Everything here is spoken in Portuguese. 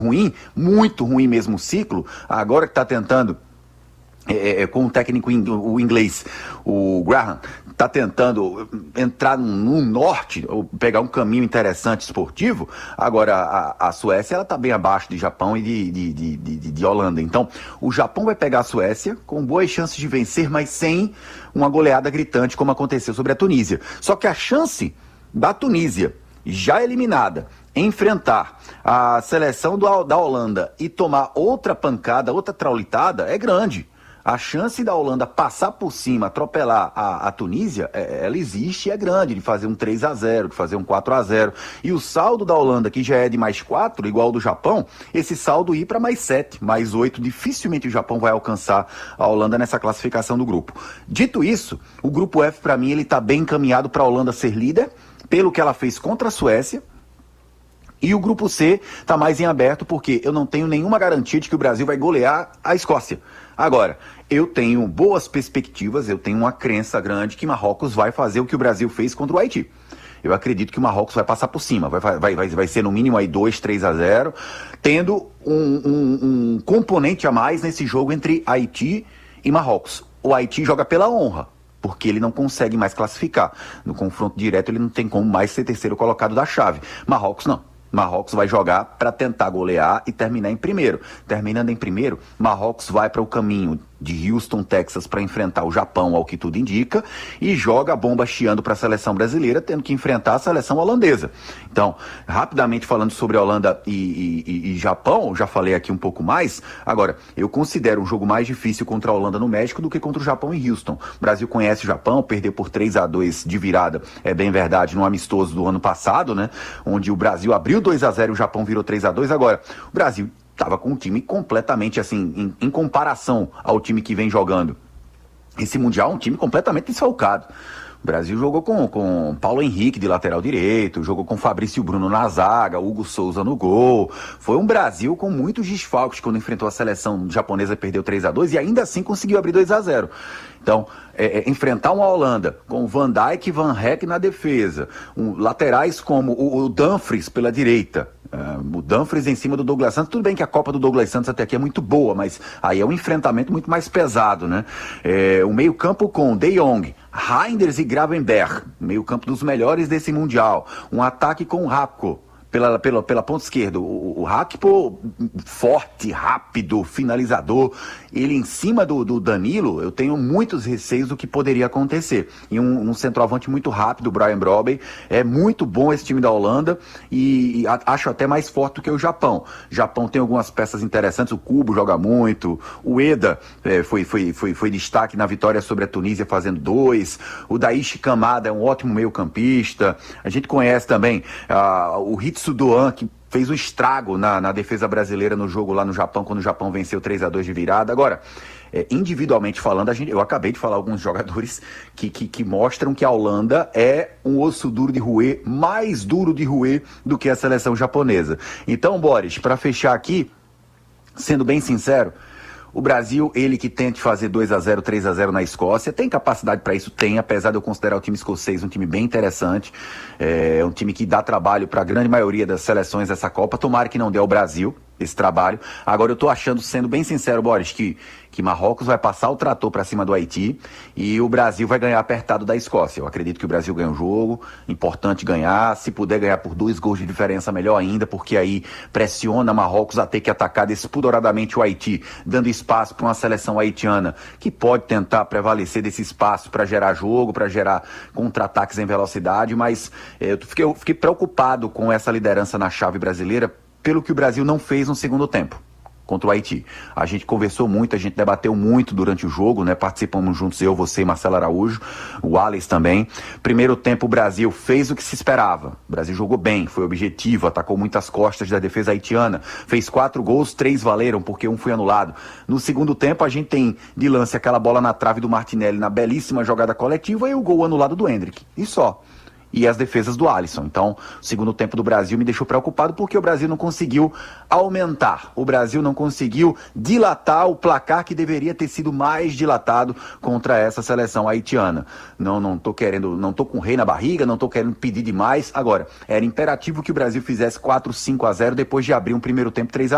ruim, muito ruim mesmo o ciclo, agora que está tentando, com o técnico o inglês, o Graham, está tentando entrar no norte, ou pegar um caminho interessante esportivo. Agora a Suécia ela está bem abaixo de Japão e de Holanda. Então o Japão vai pegar a Suécia com boas chances de vencer, mas sem uma goleada gritante como aconteceu sobre a Tunísia. Só que a chance da Tunísia, já eliminada, enfrentar a seleção da Holanda e tomar outra pancada, outra traulitada, é grande. A chance da Holanda passar por cima, atropelar a Tunísia, ela existe e é grande, de fazer um 3-0, de fazer um 4-0. E o saldo da Holanda, que já é de mais 4, igual ao do Japão, esse saldo ir para mais 7, mais 8. Dificilmente o Japão vai alcançar a Holanda nessa classificação do grupo. Dito isso, o grupo F, para mim, ele está bem encaminhado para a Holanda ser líder, pelo que ela fez contra a Suécia. E o grupo C está mais em aberto, porque eu não tenho nenhuma garantia de que o Brasil vai golear a Escócia. Agora, eu tenho boas perspectivas, eu tenho uma crença grande que Marrocos vai fazer o que o Brasil fez contra o Haiti. Eu acredito que o Marrocos vai passar por cima, vai ser no mínimo aí 2-3-0, tendo um componente a mais nesse jogo entre Haiti e Marrocos. O Haiti joga pela honra, porque ele não consegue mais classificar. No confronto direto ele não tem como mais ser terceiro colocado da chave. Marrocos não. Marrocos vai jogar para tentar golear e terminar em primeiro. Terminando em primeiro, Marrocos vai para o caminho de Houston, Texas, para enfrentar o Japão, ao que tudo indica, e joga a bomba chiando para a seleção brasileira, tendo que enfrentar a seleção holandesa. Então, rapidamente falando sobre Holanda e Japão, já falei aqui um pouco mais. Agora, eu considero um jogo mais difícil contra a Holanda no México do que contra o Japão em Houston. O Brasil conhece o Japão, perdeu por 3-2 de virada, é bem verdade, no amistoso do ano passado, né? Onde o Brasil abriu 2-0 e o Japão virou 3-2. Agora, o Brasil estava com um time completamente assim, em comparação ao time que vem jogando esse Mundial, um time completamente desfalcado. O Brasil jogou com Paulo Henrique de lateral direito, jogou com Fabrício Bruno na zaga, Hugo Souza no gol. Foi um Brasil com muitos desfalques quando enfrentou a seleção japonesa e perdeu 3-2 e ainda assim conseguiu abrir 2-0. Então, enfrentar uma Holanda com Van Dijk e Van Heck na defesa, laterais como o Dumfries pela direita, o Dumfries em cima do Douglas Santos. Tudo bem que a Copa do Douglas Santos até aqui é muito boa, mas aí é um enfrentamento muito mais pesado, né? O meio campo com De Jong, Reinders e Gravenberch, meio campo dos melhores desse Mundial. Um ataque com Rakpo pela ponta esquerda. O Rakpo, forte, rápido, finalizador. Ele em cima do Danilo, eu tenho muitos receios do que poderia acontecer. E um centroavante muito rápido, o Brian Brobby. É muito bom esse time da Holanda e acho até mais forte do que o Japão. O Japão tem algumas peças interessantes, o Kubo joga muito, o Eda foi destaque na vitória sobre a Tunísia fazendo 2, o Daichi Kamada é um ótimo meio-campista. A gente conhece também o Hitsu Doan, que fez um estrago na defesa brasileira no jogo lá no Japão, quando o Japão venceu 3-2 de virada. Agora, individualmente falando, eu acabei de falar alguns jogadores que mostram que a Holanda é um osso duro de roer, mais duro de roer do que a seleção japonesa. Então, Boris, para fechar aqui, sendo bem sincero, o Brasil, ele que tente fazer 2-0, 3-0 na Escócia, tem capacidade para isso? Tem, apesar de eu considerar o time escocês um time bem interessante, um time que dá trabalho para a grande maioria das seleções dessa Copa. Tomara que não dê ao Brasil esse trabalho. Agora eu tô achando, sendo bem sincero, Boris, que Marrocos vai passar o trator para cima do Haiti e o Brasil vai ganhar apertado da Escócia. Eu acredito que o Brasil ganha o jogo, importante ganhar, se puder ganhar por 2 gols de diferença, melhor ainda, porque aí pressiona Marrocos a ter que atacar despudoradamente o Haiti, dando espaço para uma seleção haitiana que pode tentar prevalecer desse espaço para gerar jogo, para gerar contra-ataques em velocidade, mas eu fiquei preocupado com essa liderança na chave brasileira pelo que o Brasil não fez no segundo tempo contra o Haiti. A gente conversou muito, a gente debateu muito durante o jogo, né? Participamos juntos, eu, você e Marcelo Araújo, o Alex também. Primeiro tempo o Brasil fez o que se esperava. O Brasil jogou bem, foi objetivo, atacou muitas costas da defesa haitiana, fez 4 gols, 3 valeram, porque um foi anulado. No segundo tempo a gente tem de lance aquela bola na trave do Martinelli na belíssima jogada coletiva e o gol anulado do Endrick. E só. E as defesas do Alisson. Então, o segundo tempo do Brasil me deixou preocupado porque o Brasil não conseguiu aumentar. O Brasil não conseguiu dilatar o placar que deveria ter sido mais dilatado contra essa seleção haitiana. Não tô com o rei na barriga, não tô querendo pedir demais. Agora, era imperativo que o Brasil fizesse 4-5-0 depois de abrir um primeiro tempo 3-0.